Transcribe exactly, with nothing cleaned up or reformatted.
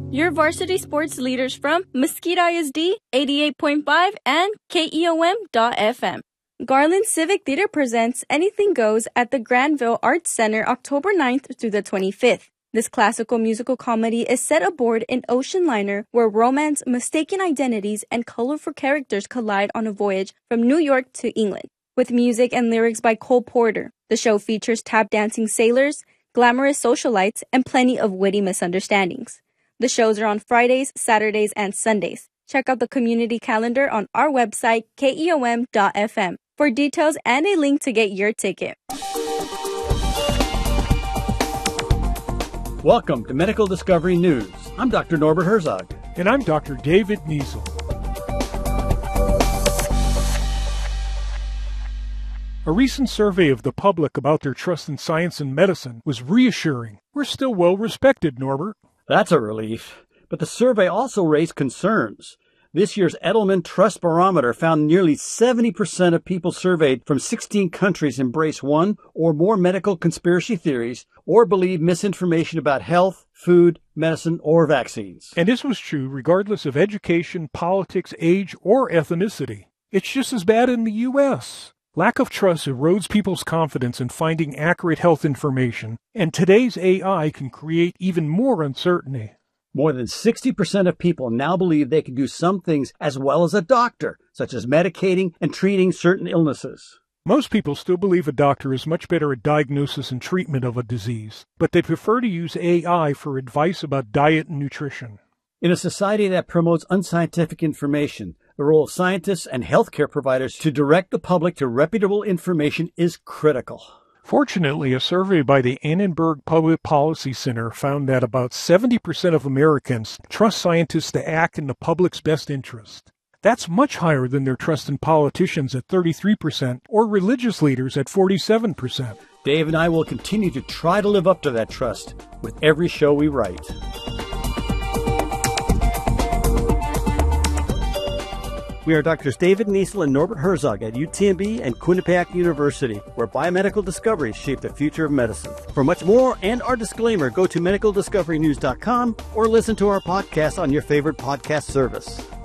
Your varsity sports leaders from Mesquite I S D, eighty-eight point five, and K E O M dot F M. Garland Civic Theater presents Anything Goes at the Granville Arts Center October ninth through the twenty-fifth. This classical musical comedy is set aboard an ocean liner where romance, mistaken identities, and colorful characters collide on a voyage from New York to England. With music and lyrics by Cole Porter, the show features tap-dancing sailors, glamorous socialites, and plenty of witty misunderstandings. The shows are on Fridays, Saturdays, and Sundays. Check out the community calendar on our website, K E O M dot F M, for details and a link to get your ticket. Welcome to Medical Discovery News. I'm Doctor Norbert Herzog. And I'm Doctor David Niesel. A recent survey of the public about their trust in science and medicine was reassuring. We're still well respected, Norbert. That's a relief. But the survey also raised concerns. This year's Edelman Trust Barometer found nearly seventy percent of people surveyed from sixteen countries embrace one or more medical conspiracy theories or believe misinformation about health, food, medicine, or vaccines. And this was true regardless of education, politics, age, or ethnicity. It's just as bad in the U S Lack of trust erodes people's confidence in finding accurate health information, and today's A I can create even more uncertainty. More than sixty percent of people now believe they can do some things as well as a doctor, such as medicating and treating certain illnesses. Most people still believe a doctor is much better at diagnosis and treatment of a disease, but they prefer to use A I for advice about diet and nutrition. In a society that promotes unscientific information, the role of scientists and healthcare providers to direct the public to reputable information is critical. Fortunately, a survey by the Annenberg Public Policy Center found that about seventy percent of Americans trust scientists to act in the public's best interest. That's much higher than their trust in politicians at thirty-three percent or religious leaders at forty-seven percent. Dave and I will continue to try to live up to that trust with every show we write. We are Doctors David Niesel and Norbert Herzog at U T M B and Quinnipiac University, where biomedical discoveries shape the future of medicine. For much more and our disclaimer, go to medical discovery news dot com or listen to our podcast on your favorite podcast service.